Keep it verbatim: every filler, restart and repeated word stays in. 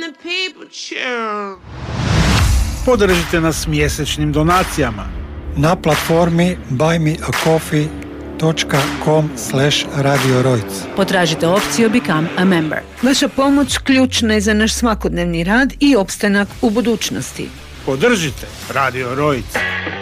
the people cheer. Podržite nas mjesečnim donacijama na platformi buy me a coffee dot com slash radio rojc. Potražite opciju Become a Member. Vaša pomoć ključna je za naš svakodnevni rad i opstanak u budućnosti. Podržite Radio Rojc.